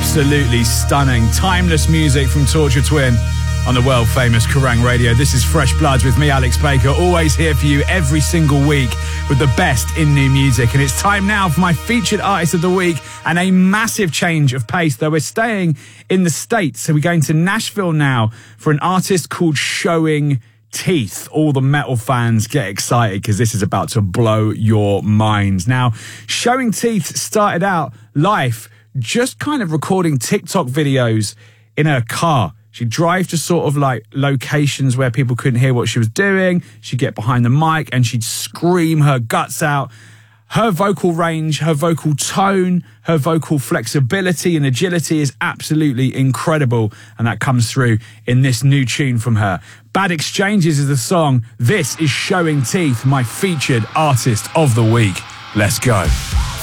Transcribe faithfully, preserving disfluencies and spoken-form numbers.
Absolutely stunning, timeless music from Torture Twin on the world famous Kerrang Radio. This is Fresh Bloods with me, Alex Baker, always here for you every single week with the best in new music. And it's time now for my featured artist of the week and a massive change of pace, though we're staying in the States. So we're going to Nashville now for an artist called Showing Teeth. All the metal fans get excited because this is about to blow your minds. Now, Showing Teeth started out life just kind of recording TikTok videos in her car. She'd drive to sort of like locations where people couldn't hear what she was doing. She'd get behind the mic and she'd scream her guts out. Her vocal range, her vocal tone, her vocal flexibility and agility is absolutely incredible. And that comes through in this new tune from her. Bad Exchanges is the song. This is Showing Teeth, my featured artist of the week. Let's go.